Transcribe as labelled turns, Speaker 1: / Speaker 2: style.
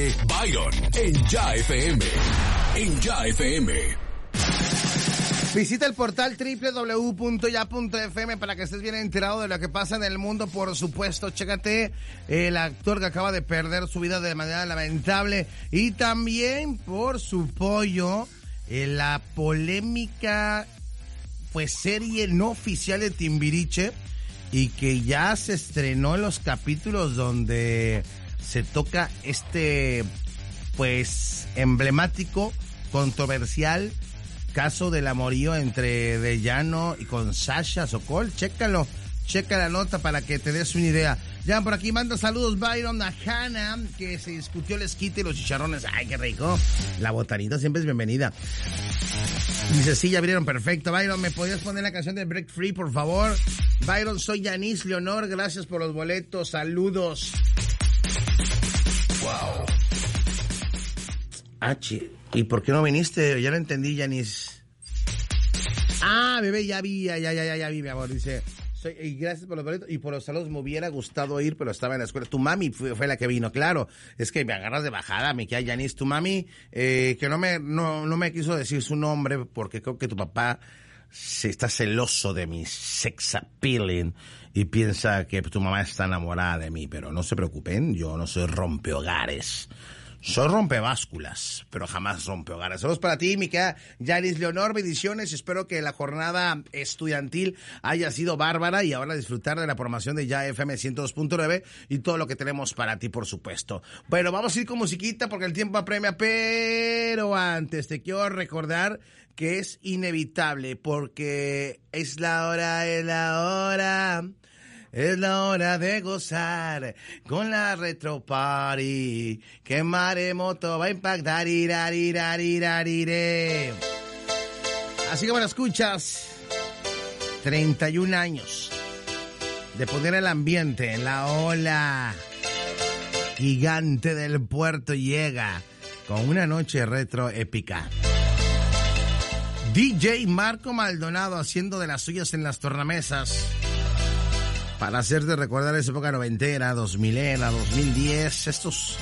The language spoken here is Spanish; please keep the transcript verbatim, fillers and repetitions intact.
Speaker 1: Byron en Ya F M. En Ya F M.
Speaker 2: Visita el portal doble u doble u doble u punto ya punto f m para que estés bien enterado de lo que pasa en el mundo. Por supuesto, chécate el actor que acaba de perder su vida de manera lamentable. Y también, por su pollo, eh, la polémica pues serie no oficial de Timbiriche, y que ya se estrenó en los capítulos donde se toca este pues emblemático, controversial caso del amorío entre De Llano y con Sasha Sokol. Chécalo, checa la nota para que te des una idea. Ya por aquí manda saludos Byron a Hannah, que se discutió el esquite y los chicharrones. ¡Ay, qué rico! La botanita siempre es bienvenida. Dice, sí, ya abrieron, perfecto. Byron, ¿me podías poner la canción de Break Free, por favor? Byron, soy Yanis Leonor, gracias por los boletos, saludos. Wow. H, ¿y por qué no viniste? Ya lo entendí, Yanis. Ah, bebé, ya vi, ya, ya, ya, ya vi, mi amor. Dice, soy, y gracias por los boletos y por los saludos. Me hubiera gustado ir, pero estaba en la escuela. Tu mami fue, fue la que vino, claro. Es que me agarras de bajada, me queda Yanis. Tu mami, eh, que no me, no, no me quiso decir su nombre porque creo que tu papá se está celoso de mi sex appealing y piensa que tu mamá está enamorada de mí, pero no se preocupen, yo no soy rompehogares. Soy rompebásculas, pero jamás rompehogares. Saludos para ti, mi querida Yanis Leonor, bendiciones. Espero que la jornada estudiantil haya sido bárbara y ahora disfrutar de la programación de Ya F M ciento dos punto nueve y todo lo que tenemos para ti, por supuesto. Bueno, vamos a ir con musiquita porque el tiempo apremia, pero antes te quiero recordar que es inevitable porque es la hora, es la hora... Es la hora de gozar con la Retro Party, que Maremoto va a impactar, iraririraririrarire. Así como lo escuchas, treinta y un años de poner el ambiente en la ola gigante del puerto llega con una noche retro épica. D J Marco Maldonado haciendo de las suyas en las tornamesas, para hacerte recordar esa época noventera, dos milera, dos mil diez, estos